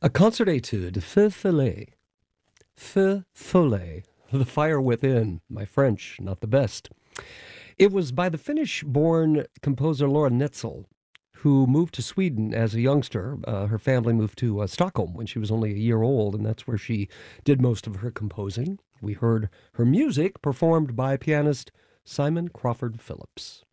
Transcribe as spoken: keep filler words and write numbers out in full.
A concert etude, Feu Follet. Feu Follet, The Fire Within. My French, not the best. It was by the Finnish-born composer Laura Netzel, who moved to Sweden as a youngster. Uh, her family moved to uh, Stockholm when she was only a year old, and that's where she did most of her composing. We heard her music performed by pianist Simon Crawford Phillips.